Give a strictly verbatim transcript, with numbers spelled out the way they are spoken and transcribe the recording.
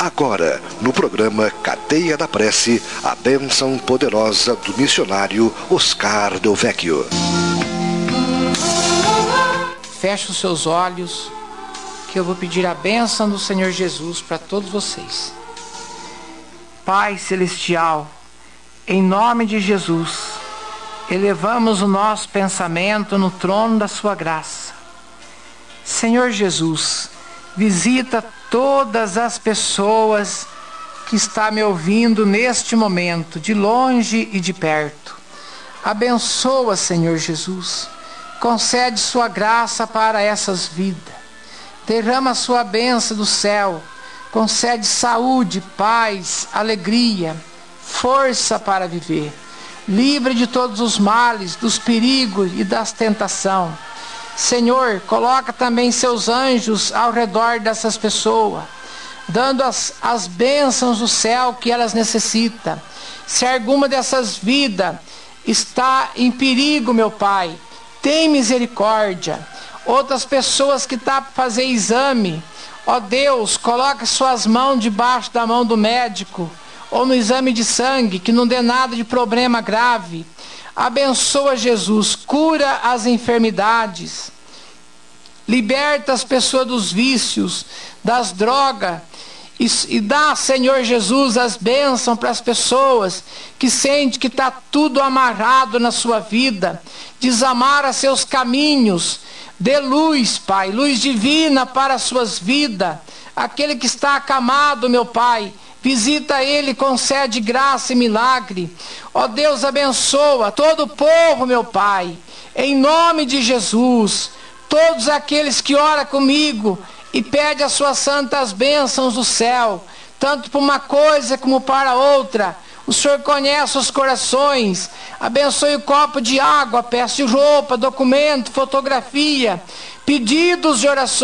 Agora, no programa Cadeia da Prece, a bênção poderosa do missionário Oscar Del Vecchio. Feche os seus olhos, que eu vou pedir a bênção do Senhor Jesus para todos vocês. Pai Celestial, em nome de Jesus, elevamos o nosso pensamento no trono da sua graça. Senhor Jesus, visita todas as pessoas que estão me ouvindo neste momento, de longe e de perto. Abençoa, Senhor Jesus. Concede sua graça para essas vidas. Derrama sua bênção do céu. Concede saúde, paz, alegria, força para viver. Livre de todos os males, dos perigos e das tentações. Senhor, coloca também seus anjos ao redor dessas pessoas, dando as, as bênçãos do céu que elas necessitam. Se alguma dessas vidas está em perigo, meu Pai, tem misericórdia. Outras pessoas que estão para fazer exame, ó Deus, coloca suas mãos debaixo da mão do médico, ou no exame de sangue, que não dê nada de problema grave. Abençoa, Jesus, cura as enfermidades, liberta as pessoas dos vícios, das drogas, e, e dá, Senhor Jesus, as bênçãos para as pessoas que sentem que está tudo amarrado na sua vida. Desamara seus caminhos, dê luz, Pai, luz divina para as suas vidas. Aquele que está acamado, meu Pai, visita ele, concede graça e milagre. Ó Deus, abençoa todo o povo, meu Pai, em nome de Jesus. Todos aqueles que oram comigo e pedem as suas santas bênçãos do céu, tanto para uma coisa como para outra. O Senhor conhece os corações. Abençoe o copo de água, peça de roupa, documento, fotografia, pedidos de oração.